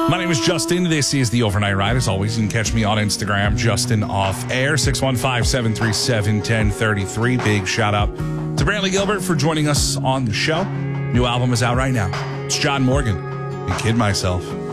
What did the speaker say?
My name is Justin. This is the Overnight Ride. As always, you can catch me on Instagram, Justin Off Air, 615-737-1033. Big shout out to Brantley Gilbert for joining us on the show. New album is out right now. It's John Morgan. I kid myself.